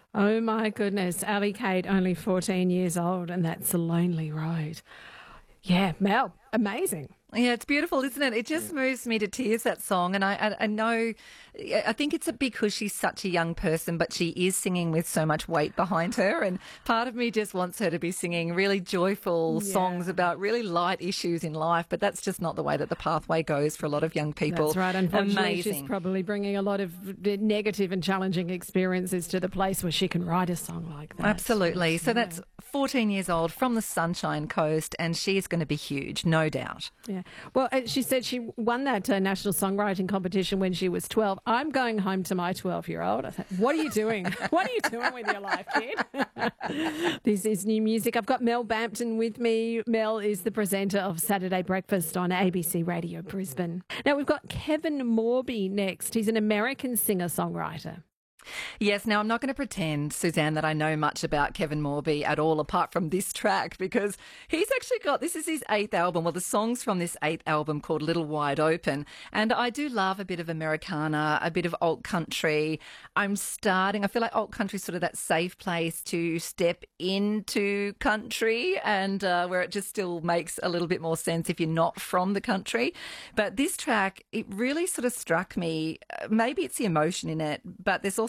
Oh my goodness, Ali Kate, only 14 years old, and that's The Lonely Road. Yeah, Mel, amazing. Yeah, it's beautiful, isn't it? It just moves me to tears, that song. And I know, I think it's because she's such a young person, but she is singing with so much weight behind her. And part of me just wants her to be singing really joyful songs about really light issues in life. But that's just not the way that the pathway goes for a lot of young people. That's right. Unfortunately, Amazing. she's probably bringing a lot of negative and challenging experiences to the place where she can write a song like that. Absolutely. So that's 14 years old from the Sunshine Coast, and she's going to be huge, no doubt. Yeah. Well, she said she won that national songwriting competition when she was 12. I'm going home to my 12-year-old. I said, what are you doing? What are you doing with your life, kid? This is new music. I've got Mel Bampton with me. Mel is the presenter of Saturday Breakfast on ABC Radio Brisbane. Now, we've got Kevin Morby next. He's an American singer-songwriter. Yes, now I'm not going to pretend, Suzanne, that I know much about Kevin Morby at all apart from this track, because he's actually got, this is his 8th album, well, the songs from this 8th album called Little Wide Open, and I do love a bit of Americana, a bit of alt country. I feel like alt country is sort of that safe place to step into country, and where it just still makes a little bit more sense if you're not from the country. But this track, it really sort of struck me, maybe it's the emotion in it, but there's also